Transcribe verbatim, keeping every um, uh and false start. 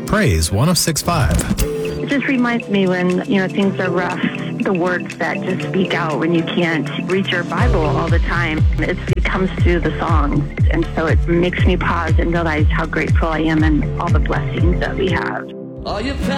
Praise one oh six point five. It just reminds me when, you know, things are rough, the words that just speak out when you can't read your Bible all the time. It, it comes through the songs. And so it makes me pause and realize how grateful I am and all the blessings that we have. Are you